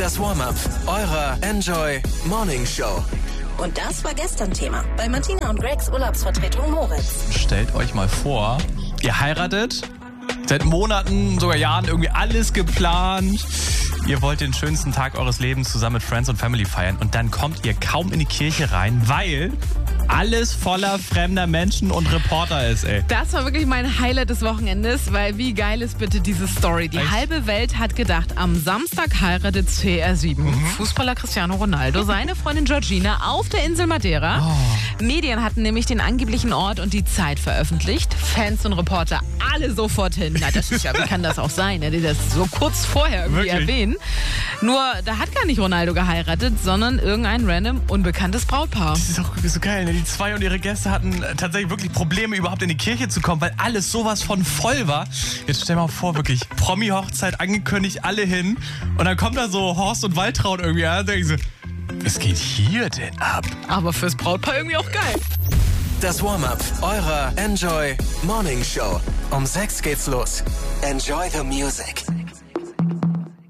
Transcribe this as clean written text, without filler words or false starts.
Das Warm-up eurer Enjoy Morning Show. Und das war gestern Thema bei Martina und Gregs Urlaubsvertretung Moritz. Stellt euch mal vor, ihr heiratet, seit Monaten, sogar Jahren irgendwie alles geplant. Ihr wollt den schönsten Tag eures Lebens zusammen mit Friends und Family feiern und dann kommt ihr kaum in die Kirche rein, weil alles voller fremder Menschen und Reporter ist, ey. Das war wirklich mein Highlight des Wochenendes, weil wie geil ist bitte diese Story? Die halbe Welt hat gedacht, am Samstag heiratet CR7, Fußballer Cristiano Ronaldo, seine Freundin Georgina auf der Insel Madeira. Medien hatten nämlich den angeblichen Ort und die Zeit veröffentlicht. Fans und Reporter alle sofort hin. Na, das ist ja, wie kann das auch sein, die das so kurz vorher irgendwie erwähnen. Nur, da hat gar nicht Ronaldo geheiratet, sondern irgendein random, unbekanntes Brautpaar. Das ist doch so geil, ne? Die zwei und ihre Gäste hatten tatsächlich wirklich Probleme, überhaupt in die Kirche zu kommen, weil alles sowas von voll war. Jetzt stell dir mal vor, wirklich, Promi-Hochzeit angekündigt, alle hin. Und dann kommt da so Horst und Waltraud irgendwie an. Und denke ich so, was geht hier denn ab? Aber fürs Brautpaar irgendwie auch geil. Das Warm-up eurer Enjoy Morning Show. Um 6 geht's los. Enjoy the music.